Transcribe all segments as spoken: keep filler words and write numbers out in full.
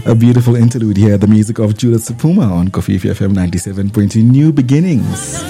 A beautiful interlude here, the music of Judith Sephuma on Kofifi F M ninety-seven point two, New Beginnings.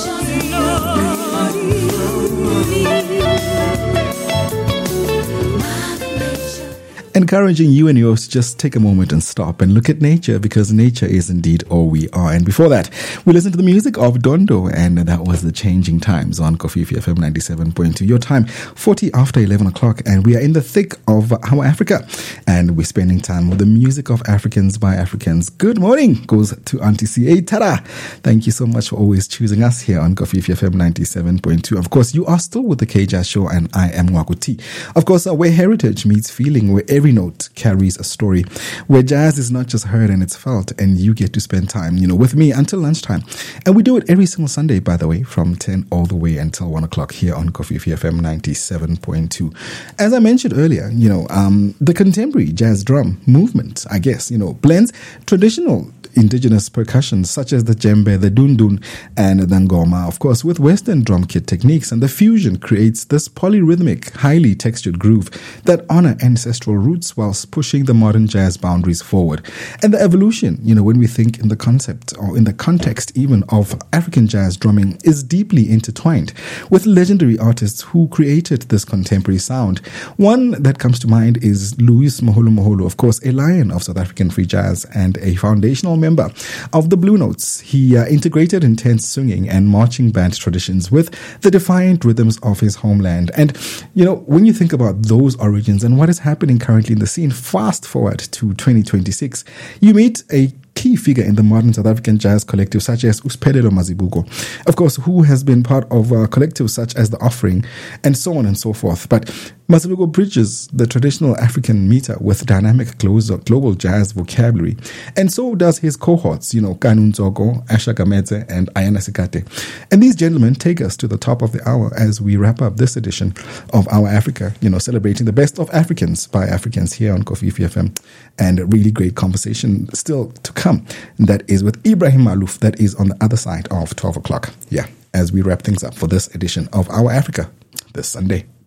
Encouraging you and yours to just take a moment and stop and look at nature, because nature is indeed all we are. And before that, we listened to the music of Dondo, and that was The Changing Times on Kofifi F M ninety-seven point two. Your time, forty after eleven o'clock, and we are in the thick of our Africa, and we're spending time with the music of Africans by Africans. Good morning goes to Auntie C A. Tada! Thank you so much for always choosing us here on Kofifi F M ninety-seven point two. Of course, you are still with the K-Jazz Show, and I am Wakuti. Of course, uh, where heritage meets feeling, where every note carries a story, where jazz is not just heard and it's felt, and you get to spend time, you know, with me until lunchtime. And we do it every single Sunday, by the way, from ten all the way until one o'clock here on Kofifi F M ninety-seven point two. As I mentioned earlier, you know, um, the contemporary jazz drum movement, I guess, you know, blends traditional indigenous percussions such as the djembe, the dundun, and the ngoma, of course, with Western drum kit techniques, and the fusion creates this polyrhythmic, highly textured groove that honor ancestral roots whilst pushing the modern jazz boundaries forward. And the evolution, you know, when we think in the concept or in the context even of African jazz drumming, is deeply intertwined with legendary artists who created this contemporary sound. One that comes to mind is Louis Moholo Moholo, of course, a lion of South African free jazz and a foundational member of the Blue Notes. He uh, integrated intense swinging and marching band traditions with the defiant rhythms of his homeland. And, you know, when you think about those origins and what is happening currently in the scene, fast forward to twenty twenty-six, you meet a key figure in the modern South African jazz collective such as Usiphelelo Mazibuko, of course, who has been part of uh, collectives such as The Offering and so on and so forth. But Mazibuko bridges the traditional African meter with dynamic global jazz vocabulary, and so does his cohorts, you know, Kanu Nzoko, Asha Gamete, and Ayana Sikate. And these gentlemen take us to the top of the hour as we wrap up this edition of Our Africa, you know, celebrating the best of Africans by Africans here on Kofifi F M, and a really great conversation still to come. And that is with Ibrahim Malouf, that is on the other side of twelve o'clock. Yeah, as we wrap things up for this edition of Our Africa this Sunday.